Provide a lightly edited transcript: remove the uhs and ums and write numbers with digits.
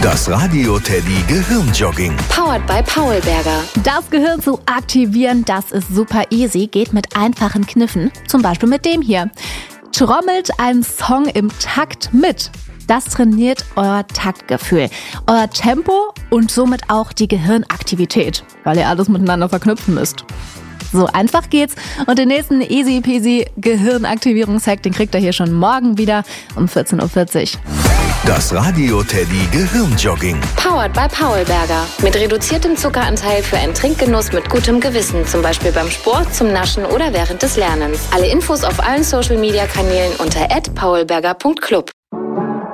Das Radio Teddy Gehirnjogging. Powered by Paulberger. Das Gehirn zu aktivieren, das ist super easy, geht mit einfachen Kniffen. Zum Beispiel mit dem hier. Trommelt einen Song im Takt mit. Das trainiert euer Taktgefühl, euer Tempo und somit auch die Gehirnaktivität, weil ihr alles miteinander verknüpfen müsst. So einfach geht's und den nächsten easy peasy Gehirnaktivierungshack, den kriegt ihr hier schon morgen wieder um 14.40 Uhr. Das Radio Teddy Gehirnjogging. Powered by Paulberger. Mit reduziertem Zuckeranteil für einen Trinkgenuss mit gutem Gewissen. Zum Beispiel beim Sport, zum Naschen oder während des Lernens. Alle Infos auf allen Social-Media-Kanälen unter @paulberger.club.